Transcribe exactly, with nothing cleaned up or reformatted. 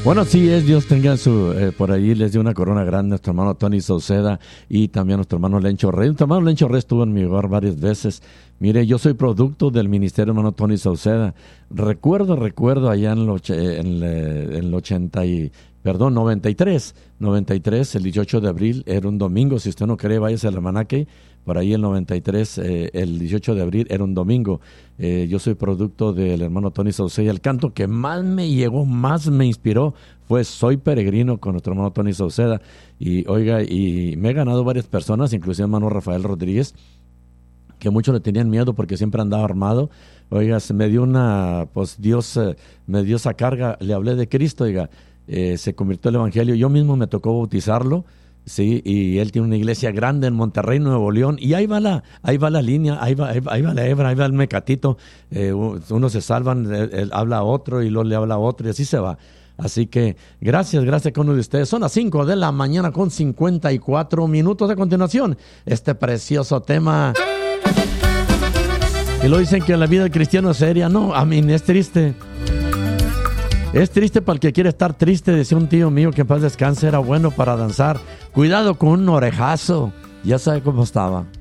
Bueno, sí es, Dios tenga su, eh, por ahí les dio una corona grande a nuestro hermano Tony Sauceda y también a nuestro hermano Lencho Rey. Nuestro hermano Lencho Rey estuvo en mi hogar varias veces. Mire, yo soy producto del ministerio hermano Tony Sauceda. Recuerdo, recuerdo allá en el, en, en el ochenta y, perdón, noventa y tres, noventa y tres, el dieciocho de abril, era un domingo. Si usted no cree, váyase al almanaque. Por ahí el noventa y tres, eh, el dieciocho de abril, era un domingo. Eh, yo soy producto del hermano Tony Sauceda. El canto que más me llegó, más me inspiró, fue Soy Peregrino con nuestro hermano Tony Sauceda. Y oiga, y me he ganado varias personas, inclusive el hermano Rafael Rodríguez, que muchos le tenían miedo porque siempre andaba armado. Oiga, se me dio una, pues Dios eh, me dio esa carga, le hablé de Cristo, oiga, eh, se convirtió el evangelio. Yo mismo me tocó bautizarlo. Sí, y él tiene una iglesia grande en Monterrey, Nuevo León, y ahí va la, ahí va la línea, ahí va, ahí va, ahí va la hebra, ahí va el mecatito, eh, unos se salvan, él, él habla a otro y luego le habla a otro y así se va. Así que gracias, gracias con uno de ustedes. Son las cinco de la mañana con cincuenta y cuatro minutos. A continuación, este precioso tema. Y lo dicen que la vida del cristiano es seria. No, a mí es triste. Es triste para el que quiere estar triste, decía un tío mío que en paz descanse, era bueno para danzar. Cuidado con un orejazo. Ya sabe cómo estaba.